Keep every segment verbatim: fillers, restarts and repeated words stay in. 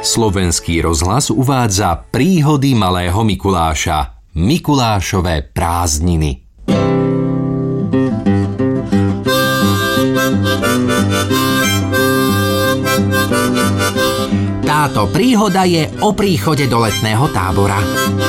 Slovenský rozhlas uvádza príhody malého Mikuláša. Mikulášové prázdniny. Táto príhoda je o príchode do letného tábora.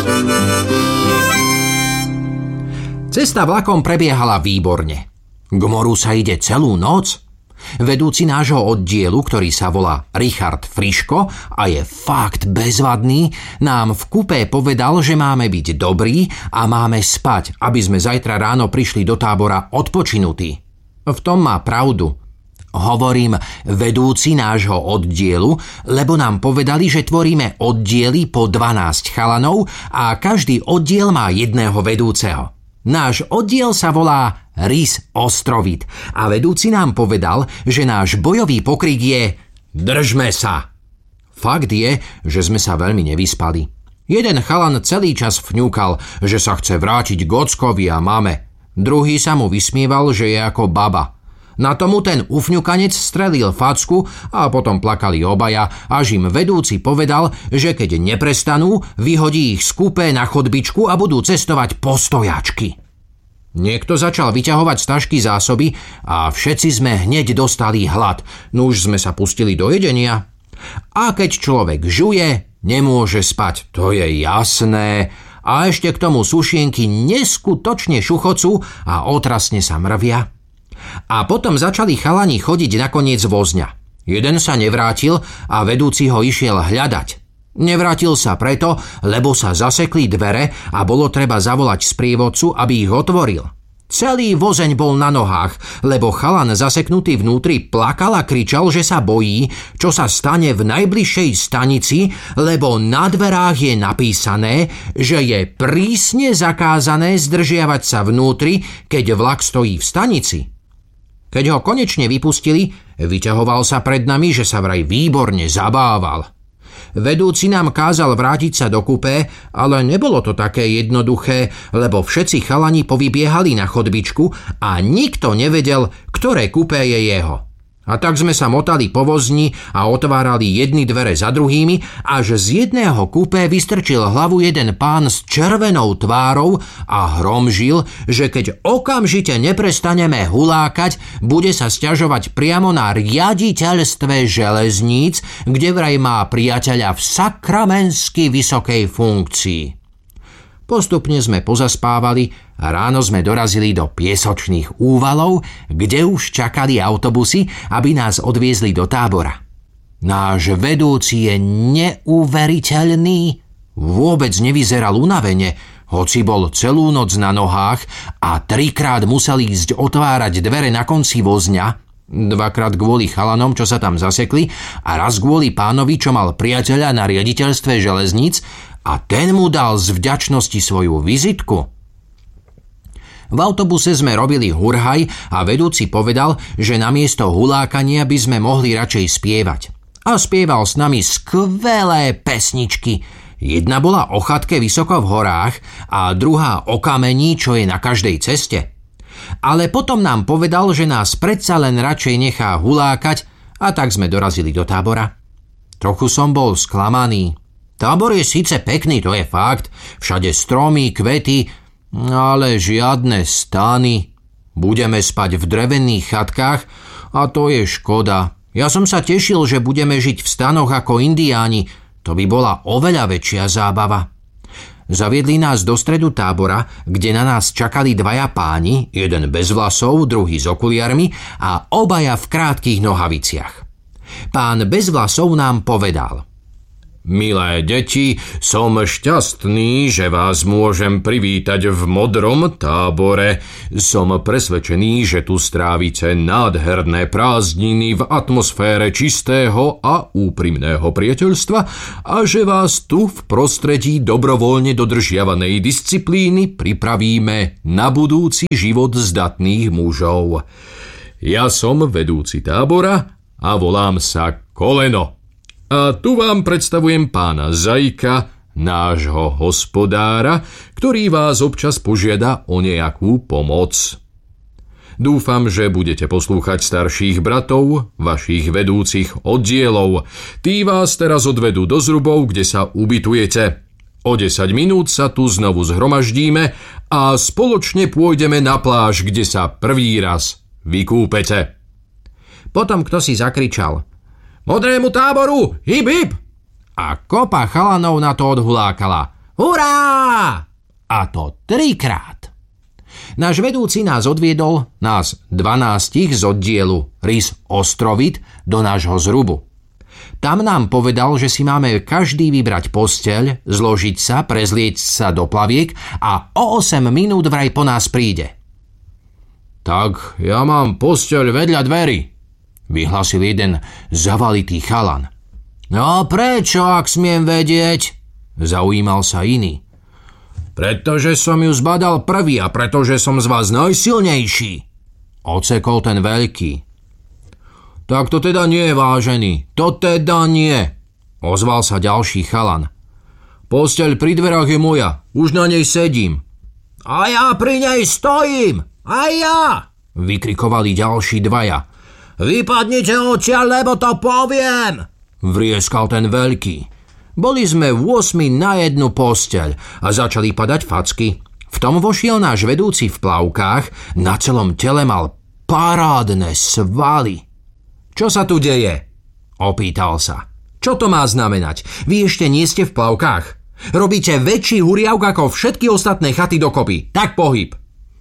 Cesta vlakom prebiehala výborne. K moru sa ide celú noc. Vedúci nášho oddielu, ktorý sa volá Richard Friško a je fakt bezvadný, nám v kupé povedal, že máme byť dobrí a máme spať, aby sme zajtra ráno prišli do tábora odpočinutí. V tom má pravdu. Hovorím vedúci nášho oddielu, lebo nám povedali, že tvoríme oddiely po dvanásť chalanov a každý oddiel má jedného vedúceho. Náš oddiel sa volá Rys Ostrovit a vedúci nám povedal, že náš bojový pokrik je Držme sa! Fakt je, že sme sa veľmi nevyspali. Jeden chalan celý čas fňúkal, že sa chce vrátiť k ockovi a mame. Druhý sa mu vysmieval, že je ako baba. Na tomu ten ufňukanec strelil facku a potom plakali obaja, až im vedúci povedal, že keď neprestanú, vyhodí ich z kupé na chodbičku a budú cestovať po stojačky. Niekto začal vyťahovať z tašky zásoby a všetci sme hneď dostali hlad, no už sme sa pustili do jedenia. A keď človek žuje, nemôže spať, to je jasné. A ešte k tomu sušienky neskutočne šuchocú a otrasne sa mrvia. A potom začali chalani chodiť nakoniec vozňa. Jeden sa nevrátil a vedúci ho išiel hľadať. Nevrátil sa preto, lebo sa zasekli dvere a bolo treba zavolať sprievodcu, aby ich otvoril. Celý vozeň bol na nohách, lebo chalan zaseknutý vnútri plakal a kričal, že sa bojí, čo sa stane v najbližšej stanici, lebo na dverách je napísané, že je prísne zakázané zdržiavať sa vnútri, keď vlak stojí v stanici. Keď ho konečne vypustili, vyťahoval sa pred nami, že sa vraj výborne zabával. Vedúci nám kázal vrátiť sa do kupé, ale nebolo to také jednoduché, lebo všetci chalani povybiehali na chodbičku a nikto nevedel, ktoré kupé je jeho. A tak sme sa motali po vozni a otvárali jedny dvere za druhými, až z jedného kupé vystrčil hlavu jeden pán s červenou tvárou a hromžil, že keď okamžite neprestaneme hulákať, bude sa sťažovať priamo na riaditeľstve železníc, kde vraj má priateľa v sakramensky vysokej funkcii. Postupne sme pozaspávali a ráno sme dorazili do piesočných úvalov, kde už čakali autobusy, aby nás odviezli do tábora. Náš vedúci je neuveriteľný. Vôbec nevyzeral unavene, hoci bol celú noc na nohách a trikrát musel ísť otvárať dvere na konci vozňa, dvakrát kvôli chalanom, čo sa tam zasekli, a raz kvôli pánovi, čo mal priateľa na riaditeľstve železníc, a ten mu dal z vďačnosti svoju vizitku. V autobuse sme robili hurhaj a vedúci povedal, že namiesto hulákania by sme mohli radšej spievať. A spieval s nami skvelé pesničky. Jedna bola o chatke vysoko v horách a druhá o kamení, čo je na každej ceste. Ale potom nám povedal, že nás predsa len radšej nechá hulákať, a tak sme dorazili do tábora. Trochu som bol sklamaný. Tábor je síce pekný, to je fakt, všade stromy, kvety, ale žiadne stány. Budeme spať v drevených chatkách a to je škoda. Ja som sa tešil, že budeme žiť v stanoch ako indiáni, to by bola oveľa väčšia zábava. Zaviedli nás do stredu tábora, kde na nás čakali dvaja páni, jeden bez vlasov, druhý s okuliarmi a obaja v krátkych nohaviciach. Pán bez vlasov nám povedal: Milé deti, som šťastný, že vás môžem privítať v modrom tábore. Som presvedčený, že tu strávite nádherné prázdniny v atmosfére čistého a úprimného priateľstva a že vás tu v prostredí dobrovoľne dodržiavanej disciplíny pripravíme na budúci život zdatných mužov. Ja som vedúci tábora a volám sa Koleno. A tu vám predstavujem pána Zajka, nášho hospodára, ktorý vás občas požiada o nejakú pomoc. Dúfam, že budete poslúchať starších bratov, vašich vedúcich oddielov. Tí vás teraz odvedú do zrubov, kde sa ubytujete. O desať minút sa tu znovu zhromaždíme a spoločne pôjdeme na pláž, kde sa prvý raz vykúpete. Potom kto si zakričal: Modrému táboru, hip hip! A kopa chalanov na to odhulákala: Hurá! A to trikrát. Náš vedúci nás odviedol, nás dvanástich z oddielu Rys Ostrovit, do nášho zrubu. Tam nám povedal, že si máme každý vybrať posteľ, zložiť sa, prezlieť sa do plaviek a o osem minút vraj po nás príde. Tak ja mám posteľ vedľa dverí, vyhlasil jeden zavalitý chalan. No prečo, ak smiem vedieť? Zaujímal sa iný. Pretože som ju zbadal prvý a pretože som z vás najsilnejší, ocekol ten veľký. Tak to teda nie, vážený, to teda nie, ozval sa ďalší chalan. Posteľ pri dverách je moja, už na nej sedím. A ja pri nej stojím, a ja, vykrikovali ďalší dvaja. Vypadnite odtiaľ, lebo to poviem, vrieskal ten veľký. Boli sme v osmi na jednu posteľ a začali padať facky. V tom vošiel náš vedúci v plavkách, na celom tele mal parádne svaly. Čo sa tu deje? Opýtal sa. Čo to má znamenať? Vy ešte nie ste v plavkách. Robíte väčší huriavk ako všetky ostatné chaty dokopy. Tak pohyb.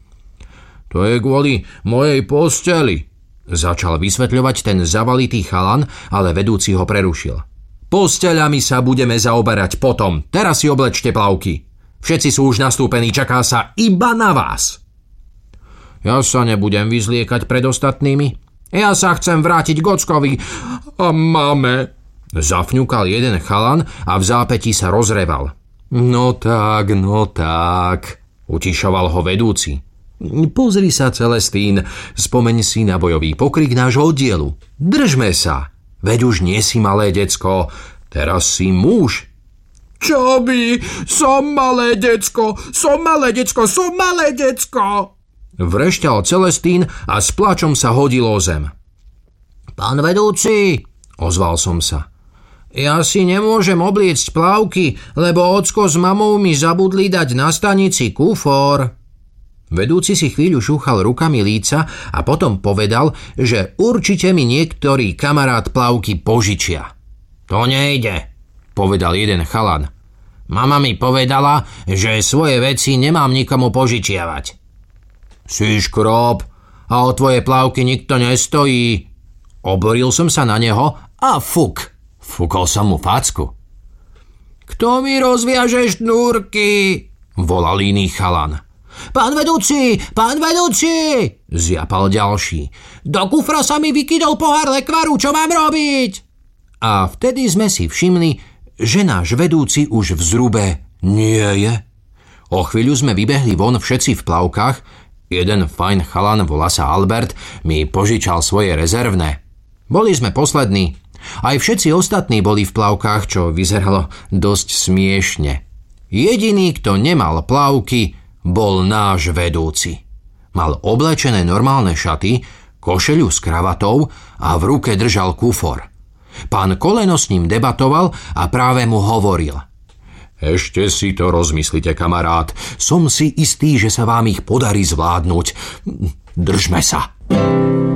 To je kvôli mojej posteli, začal vysvetľovať ten zavalitý chalan, ale vedúci ho prerušil. Posteľami sa budeme zaoberať potom. Teraz si oblečte plavky. Všetci sú už nastúpení, čaká sa iba na vás. Ja sa nebudem vyzliekať pred ostatnými. Ja sa chcem vrátiť k ockovi a mame. Zafňukal jeden chalan a v zápätí sa rozreval. No tak, no tak, utišoval ho vedúci. Pozri sa, Celestín, spomeň si na bojový pokrik nášho oddielu. Držme sa. Veď už nie si malé decko, teraz si muž. Čo by? Som malé decko, som malé decko, som malé decko! Vrešťal Celestín a s plačom sa hodil o zem. Pán vedúci, ozval som sa. Ja si nemôžem obliecť plavky, lebo ocko s mamou mi zabudli dať na stanici kufor. Vedúci si chvíľu šúchal rukami líca a potom povedal, že určite mi niektorý kamarát plavky požičia. To nejde, povedal jeden chalan. Mama mi povedala, že svoje veci nemám nikomu požičiavať. Si škrób a o tvoje plavky nikto nestojí. Oboril som sa na neho a fuk, fúkol som mu facku. Kto mi rozviaže šnúrky? Volal iný chalan. Pán vedúci, pán vedúci, zjapal ďalší. Do kufra sa mi vykydol pohár lekvaru, čo mám robiť? A vtedy sme si všimli, že náš vedúci už v zrube nie je. O chvíľu sme vybehli von všetci v plavkách. Jeden fajn chalan, volá sa Albert, mi požičal svoje rezervné. Boli sme poslední. Aj všetci ostatní boli v plavkách, čo vyzeralo dosť smiešne. Jediný, kto nemal plavky, bol náš vedúci. Mal oblečené normálne šaty, košeľu s kravatou a v ruke držal kufor. Pán Koleno s ním debatoval a práve mu hovoril. Ešte si to rozmyslite, kamarát. Som si istý, že sa vám ich podarí zvládnuť. Držme sa.